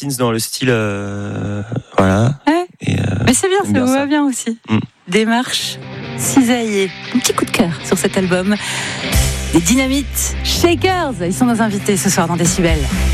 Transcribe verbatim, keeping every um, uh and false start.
Martins dans le style, euh, voilà. Ouais. Et, euh, Mais c'est bien, ça bien vous ça. va bien aussi. Mm. Démarche cisaillée. Un petit coup de cœur sur cet album. Les Dynamite Shakers, ils sont nos invités ce soir dans Décibel.